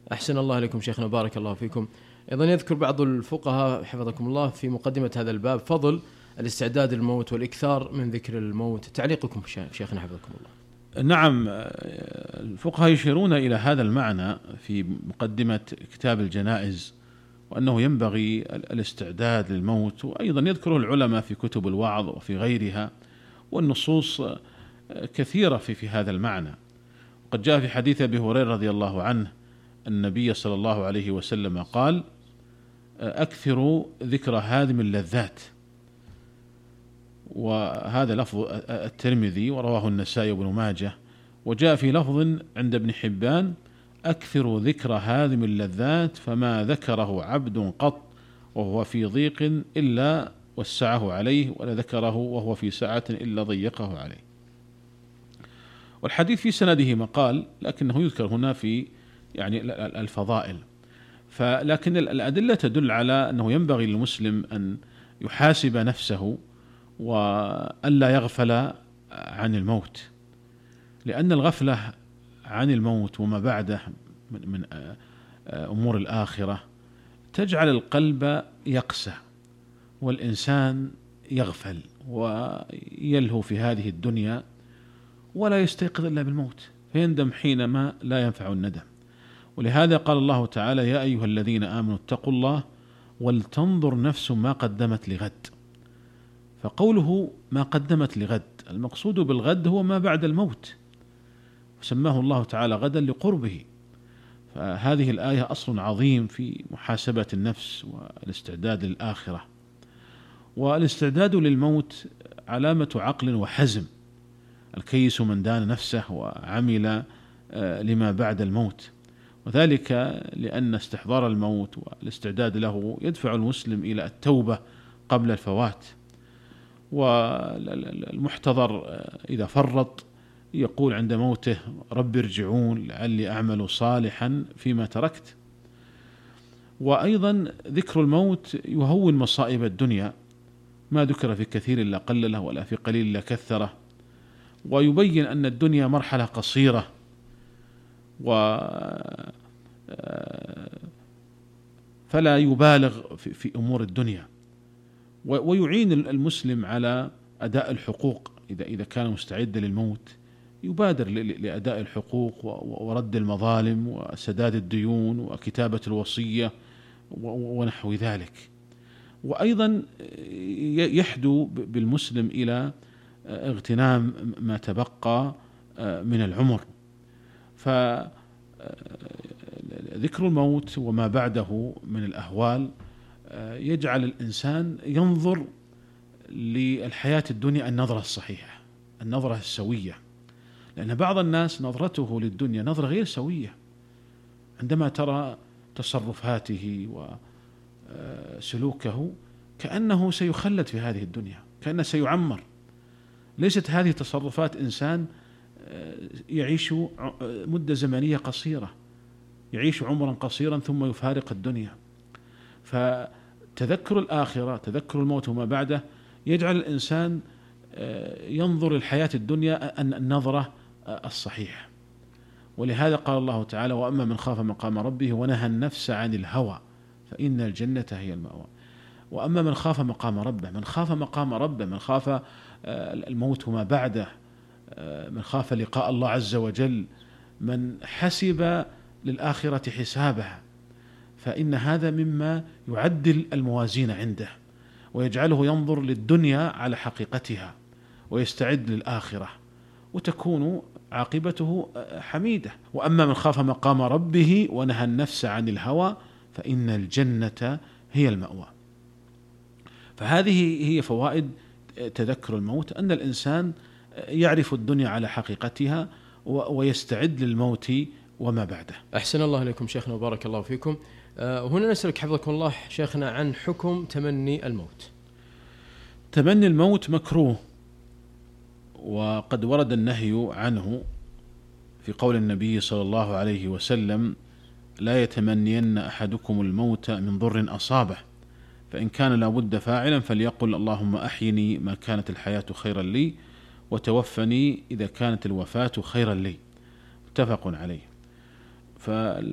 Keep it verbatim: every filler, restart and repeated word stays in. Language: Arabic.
أحسن الله إليكم شيخنا، بارك الله فيكم. أيضا يذكر بعض الفقهاء حفظكم الله في مقدمة هذا الباب فضل الاستعداد للموت والإكثار من ذكر الموت. تعليقكم شيخنا حفظكم الله. نعم، الفقهاء يشيرون إلى هذا المعنى في مقدمة كتاب الجنائز، وأنه ينبغي الاستعداد للموت، وأيضا يذكره العلماء في كتب الوعظ وفي غيرها، والنصوص كثيرة في, في هذا المعنى. قد جاء في حديث أبي هريرة رضي الله عنه النبي صلى الله عليه وسلم قال: أكثروا ذكر هادم اللذات، وهذا لفظ الترمذي ورواه النسائي وابن ماجه. وجاء في لفظ عند ابن حبان: أكثروا ذكر هادم اللذات فما ذكره عبد قط وهو في ضيق إلا وسعه عليه، ولا ذكره وهو في سعة إلا ضيقه عليه. والحديث في سنده مقال، لكنه يذكر هنا في يعني الفضائل. فلكن الأدلة تدل على أنه ينبغي للمسلم أن يحاسب نفسه وألا يغفل عن الموت، لأن الغفلة عن الموت وما بعده من أمور الآخرة تجعل القلب يقسى، والإنسان يغفل ويلهو في هذه الدنيا ولا يستيقظ إلا بالموت، فيندم حينما لا ينفع الندم. ولهذا قال الله تعالى: يا أيها الذين آمنوا اتقوا الله ولتنظر نفس ما قدمت لغد. فقوله ما قدمت لغد، المقصود بالغد هو ما بعد الموت، وسماه الله تعالى غدا لقربه. فهذه الآية أصل عظيم في محاسبة النفس والاستعداد للآخرة. والاستعداد للموت علامة عقل وحزم. الكيس من دان نفسه وعمل لما بعد الموت، وذلك لأن استحضار الموت والاستعداد له يدفع المسلم إلى التوبة قبل الفوات. والمحتضر إذا فرط يقول عند موته: رب ارجعون لعلي أعمل صالحا فيما تركت. وأيضا ذكر الموت يهون مصائب الدنيا، ما ذكر في كثير إلا قلله ولا في قليل إلا كثره، ويبين أن الدنيا مرحلة قصيرة، و فلا يبالغ في أمور الدنيا، ويعين المسلم على أداء الحقوق. إذا إذا كان مستعد للموت يبادر لأداء الحقوق ورد المظالم وسداد الديون وكتابة الوصية ونحو ذلك. وأيضا يحدو بالمسلم إلى اغتنام ما تبقى من العمر. فذكر الموت وما بعده من الأهوال يجعل الإنسان ينظر للحياة الدنيا النظرة الصحيحة، النظرة السوية. لأن بعض الناس نظرته للدنيا نظرة غير سوية، عندما ترى تصرفاته وسلوكه كأنه سيخلد في هذه الدنيا، كأنه سيعمر. ليست هذه تصرفات إنسان يعيش مدة زمنية قصيرة، يعيش عمرا قصيرا ثم يفارق الدنيا. فتذكر الآخرة، تذكر الموت وما بعده، يجعل الإنسان ينظر الحياة الدنيا النظرة الصحيحة. ولهذا قال الله تعالى: وأما من خاف مقام ربه ونهى النفس عن الهوى فإن الجنة هي المأوى. وأما من خاف مقام ربه، من خاف مقام ربه، من خاف الموت وما بعده، من خاف لقاء الله عز وجل، من حسب للآخرة حسابها، فإن هذا مما يعدل الموازين عنده ويجعله ينظر للدنيا على حقيقتها ويستعد للآخرة، وتكون عاقبته حميدة. وأما من خاف مقام ربه ونهى النفس عن الهوى فإن الجنة هي المأوى. فهذه هي فوائد تذكر الموت، أن الإنسان يعرف الدنيا على حقيقتها ويستعد للموت وما بعده. أحسن الله إليكم شيخنا وبارك الله فيكم. هنا نسألك حفظكم الله شيخنا عن حكم تمني الموت. تمني الموت مكروه، وقد ورد النهي عنه في قول النبي صلى الله عليه وسلم: لا يتمنين أحدكم الموت من ضر أصابه، فإن كان لا بد فاعلا فليقل اللهم أحيني ما كانت الحياة خيرا لي وتوفني إذا كانت الوفاة خيرا لي. متفق عليه.